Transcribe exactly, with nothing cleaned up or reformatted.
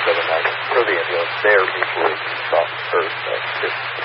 seven nine for the ambulance there, equally soft first.